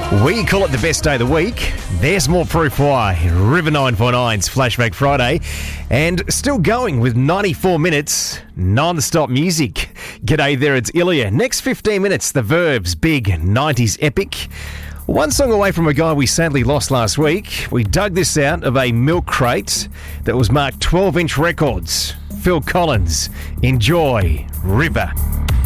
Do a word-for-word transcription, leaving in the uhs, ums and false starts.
We call it the best day of the week. There's more proof why. River nine point nine's Flashback Friday. And still going with ninety-four minutes non-stop music. G'day there, it's Ilya. Next fifteen minutes, The Verb's big nineties epic. One song away from a guy we sadly lost last week. We dug this out of a milk crate that was marked twelve inch records. Phil Collins. Enjoy River.